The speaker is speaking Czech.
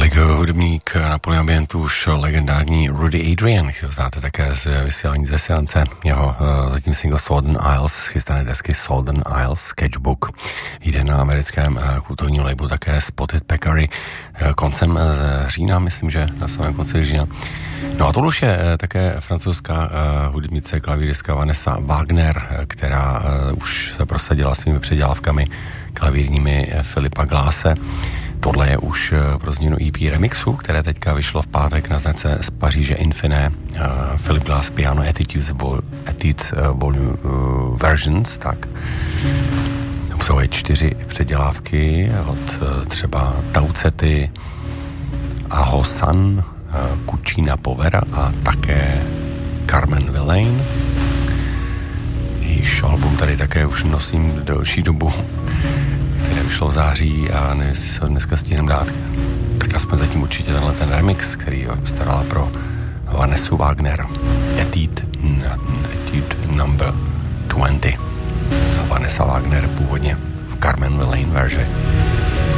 Hudebník na poli ambientu už legendární Rudy Adrian, kterého znáte také z vysílání ze seance. Jeho zatím single Southern Isles, z chystané desky Southern Isles Sketchbook. Jde na americkém kultovním labelu také Spotted Peccary koncem října, myslím, že na samém konci října. No a to už je také francouzská hudebnice, klavíristka Vanessa Wagner, která už se prosadila svými předělávkami klavírními Filipa Glase. Tohle je už pro změnu EP remixu, které teďka vyšlo v pátek na značce z Paříže Infiné. Philip Glass Piano Attitudes Volume Versions, tak. Tam jsou 4 předělávky od třeba Taucety, Aho San, Cucina Povera a také Carmen Villain. Jejíž album tady také už nosím delší dobu, které vyšlo v září a nevím, jestli se ho dneska stihneme dát. Tak aspoň zatím určitě tenhle ten remix, který starala pro Vanessu Wagner. Etude number 20. A Vanessa Wagner původně v Carmen Villain verzi.